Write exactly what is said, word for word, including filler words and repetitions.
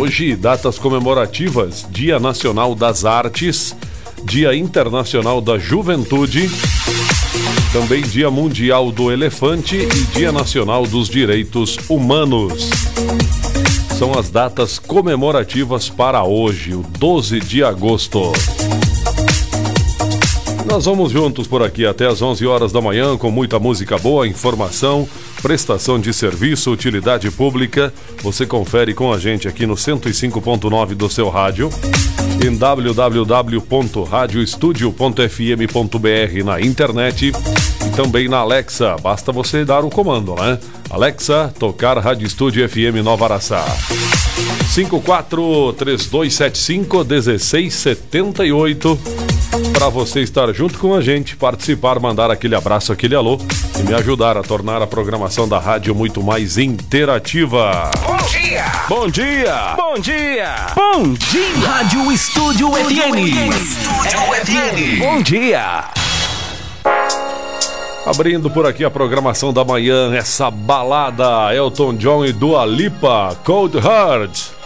Hoje, datas comemorativas: Dia Nacional das Artes, Dia Internacional da Juventude, também Dia Mundial do Elefante e Dia Nacional dos Direitos Humanos. São as datas comemorativas para hoje, o doze de agosto. Nós vamos juntos por aqui até às onze horas da manhã com muita música boa, informação, prestação de serviço, utilidade pública. Você confere com a gente aqui no cento e cinco ponto nove do seu rádio, em w w w ponto radio studio ponto f m ponto b r na internet e também na Alexa. Basta você dar o comando, né? Alexa, tocar Rádio Estúdio F M Nova Araçá. cinco quatro três dois sete cinco um seis sete oito para você estar junto com a gente, participar, mandar aquele abraço, aquele alô e me ajudar a tornar a programação da rádio muito mais interativa. Bom dia! Bom dia! Bom dia! Bom dia! Rádio Estúdio F M. Estúdio F M. Bom dia! Abrindo por aqui a programação da manhã, essa balada, Elton John e Dua Lipa, Cold Heart.